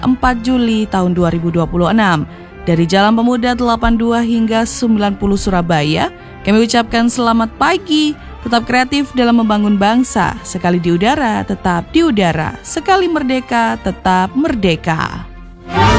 4 Juli tahun 2026. Dari Jalan Pemuda 82 hingga 90 Surabaya, kami ucapkan selamat pagi. Tetap kreatif dalam membangun bangsa. Sekali di udara, tetap di udara. Sekali merdeka, tetap merdeka.